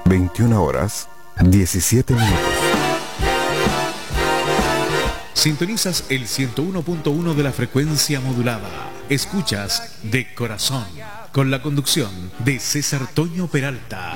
21 horas, 17 minutos. Sintonizas el 101.1 de la frecuencia modulada. Escuchas De Corazón, con la conducción de César Toño Peralta.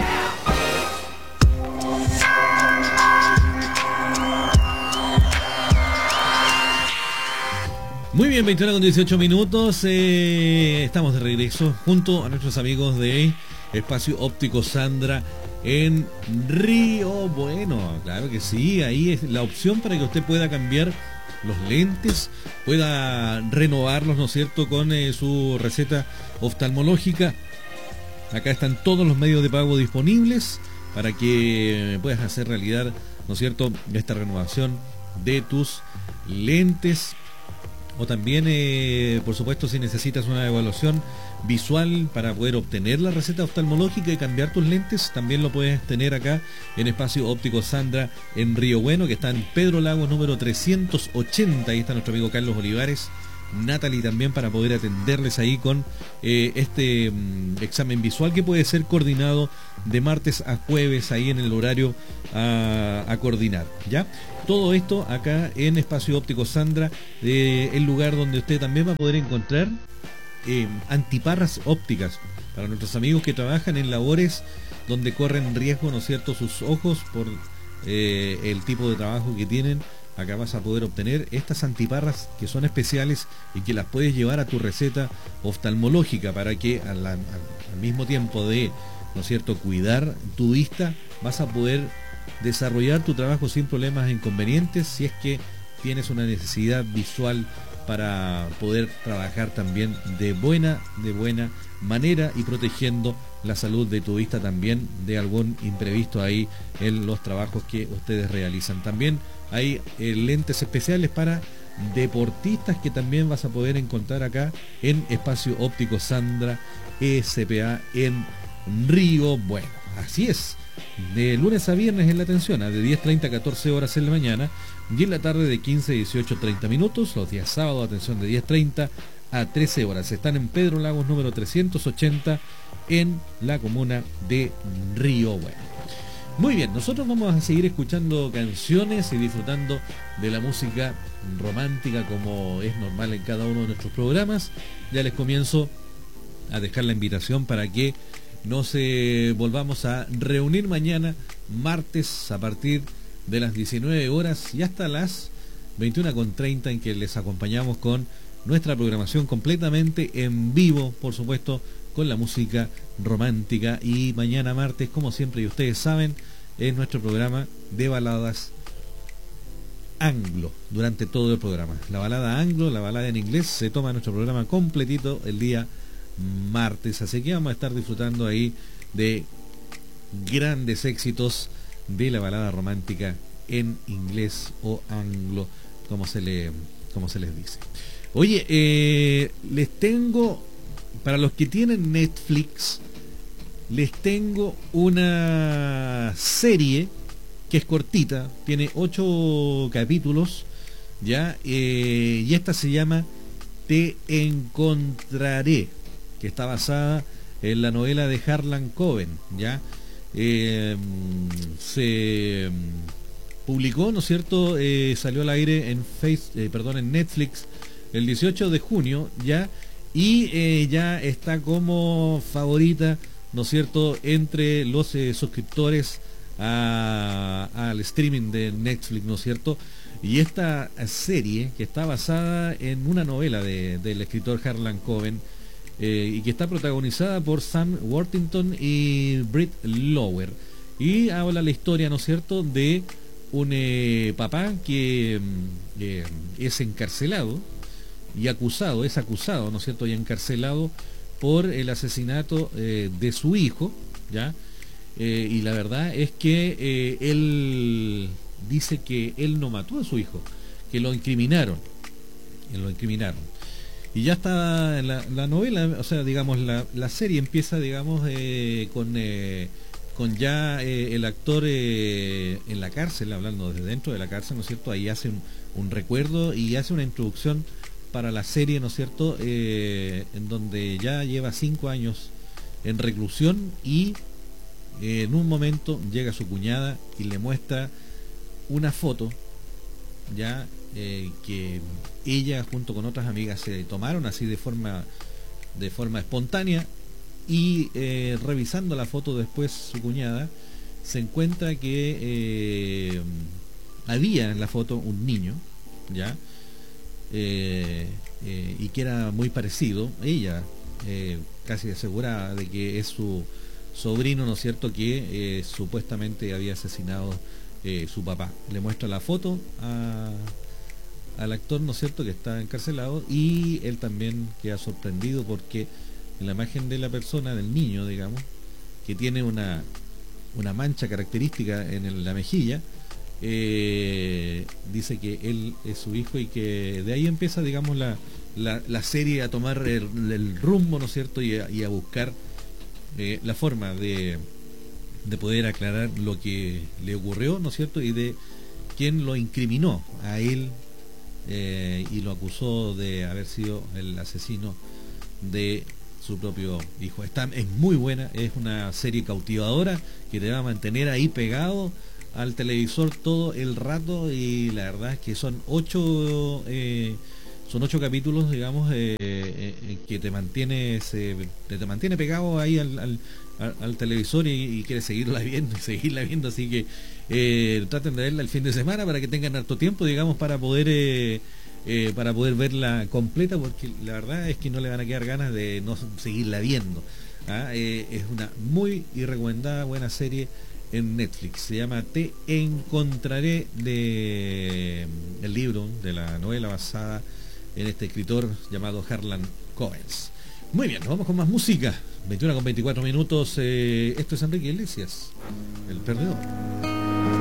Muy bien, 21 con 18 minutos. Estamos de regreso junto a nuestros amigos de Espacio Óptico Sandra en Río Bueno. Claro que sí, ahí es la opción para que usted pueda cambiar los lentes, pueda renovarlos, ¿no es cierto?, con su receta oftalmológica. Acá están todos los medios de pago disponibles para que puedas hacer realidad, ¿no es cierto?, esta renovación de tus lentes. O también, por supuesto, si necesitas una evaluación visual para poder obtener la receta oftalmológica y cambiar tus lentes, también lo puedes tener acá en Espacio Óptico Sandra en Río Bueno, que está en Pedro Lagos número 380. Ahí está nuestro amigo Carlos Olivares, Natalie también, para poder atenderles ahí con este examen visual que puede ser coordinado de martes a jueves ahí en el horario a coordinar, ¿ya? Todo esto acá en Espacio Óptico Sandra, el lugar donde usted también va a poder encontrar antiparras ópticas para nuestros amigos que trabajan en labores donde corren riesgo, ¿no es cierto?, sus ojos por el tipo de trabajo que tienen. Acá vas a poder obtener estas antiparras que son especiales y que las puedes llevar a tu receta oftalmológica para que al mismo tiempo de, ¿no es cierto?, cuidar tu vista, vas a poder desarrollar tu trabajo sin problemas e inconvenientes si es que tienes una necesidad visual para poder trabajar también de buena manera y protegiendo la salud de tu vista también de algún imprevisto ahí en los trabajos que ustedes realizan. También hay lentes especiales para deportistas que también vas a poder encontrar acá en Espacio Óptico Sandra SPA en Río Bueno. Así es, de lunes a viernes en la atención, de 10:30 a 14 horas en la mañana y en la tarde de 15 a 18:30 minutos. Los días sábados, atención, de 10:30 a 13 horas. Están en Pedro Lagos número 380 en la comuna de Río Bueno. Muy bien, nosotros vamos a seguir escuchando canciones y disfrutando de la música romántica como es normal en cada uno de nuestros programas. Ya les comienzo a dejar la invitación para que nos volvamos a reunir mañana, martes, a partir de las 19 horas y hasta las 21:30, en que les acompañamos con nuestra programación completamente en vivo, por supuesto, con la música romántica. Y mañana martes, como siempre, y ustedes saben, es nuestro programa de baladas anglo durante todo el programa. La balada anglo, la balada en inglés, se toma nuestro programa completito el día martes, así que vamos a estar disfrutando ahí de grandes éxitos de la balada romántica en inglés o anglo, como se les dice. Oye, les tengo, para los que tienen Netflix, les tengo una serie que es cortita, tiene 8 capítulos, ya, y esta se llama Te Encontraré, que está basada en la novela de Harlan Coben, ya. Se publicó, ¿no es cierto?, salió al aire en en Netflix el 18 de junio, ya, y ya está como favorita, ¿no es cierto?, entre los suscriptores al streaming de Netflix, ¿no es cierto? Y esta serie, que está basada en una novela del escritor Harlan Coben, y que está protagonizada por Sam Worthington y Britt Lower, y habla la historia, ¿no es cierto?, de un papá que es encarcelado y acusado, ¿no es cierto?, y encarcelado por el asesinato de su hijo, ¿ya? Y la verdad es que él dice que él no mató a su hijo, que lo incriminaron. Y ya está la novela, o sea, digamos, la serie empieza, digamos, con ya el actor en la cárcel, hablando desde dentro de la cárcel, ¿no es cierto? Ahí hace un recuerdo y hace una introducción para la serie, ¿no es cierto?, en donde ya lleva 5 años en reclusión y en un momento llega su cuñada y le muestra una foto ya que ella junto con otras amigas se tomaron así de forma espontánea, y revisando la foto después su cuñada se encuentra que había en la foto un niño ya y que era muy parecido. Ella casi asegurada de que es su sobrino, ¿no es cierto?, que supuestamente había asesinado su papá. Le muestra la foto al actor, ¿no es cierto?, que está encarcelado, y él también queda sorprendido porque en la imagen de la persona, del niño, digamos, que tiene una mancha característica en la mejilla, dice que él es su hijo, y que de ahí empieza, digamos, la serie a tomar el rumbo, ¿no es cierto?, y a buscar la forma de poder aclarar lo que le ocurrió, ¿no es cierto?, y de quién lo incriminó a él y lo acusó de haber sido el asesino de su propio hijo. Es muy buena, es una serie cautivadora que te va a mantener ahí pegado al televisor todo el rato, y la verdad es que son 8 capítulos, digamos, que te mantiene pegado ahí al televisor, y quieres seguirla viendo, así que traten de verla el fin de semana para que tengan harto tiempo, digamos, para poder verla completa, porque la verdad es que no le van a quedar ganas de no seguirla viendo. Es una muy y recomendada buena serie en Netflix. Se llama Te Encontraré, el libro de la novela basada en este escritor llamado Harlan Coben. Muy bien, nos vamos con más música. 21:24. Esto es Enrique Iglesias, El Perdedor.